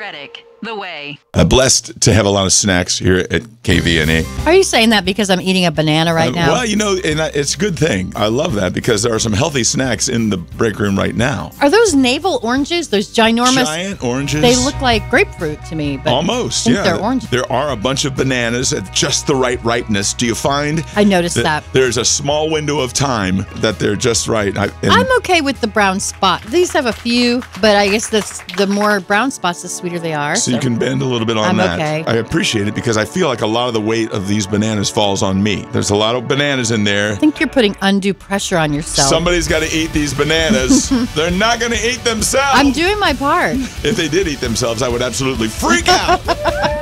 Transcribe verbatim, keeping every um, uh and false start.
Reddick, The Way. Uh, blessed to have a lot of snacks here at K V N A. Are you saying that because I'm eating a banana right Uh, now? Well, you know, and I- it's a good thing. I love that because there are some healthy snacks in the break room right now. Are those navel oranges? Those ginormous... Giant oranges. They look like grapefruit to me, but Almost, I think yeah. they're oranges. There are a bunch of bananas at just the right ripeness. Do you find? I noticed that. There's a small window of time that they're just right. I, and I'm okay with the brown spot. These have a few, but I guess that's the more brown spots, the sweeter they are. so you can bend a little bit on I'm that. okay. I appreciate it because I feel like a lot of the weight of these bananas falls on me. There's a lot of bananas in there. I think you're putting undue pressure on yourself. Somebody's got to eat these bananas. They're not going to eat themselves. I'm doing my part. If they did eat themselves, I would absolutely freak out.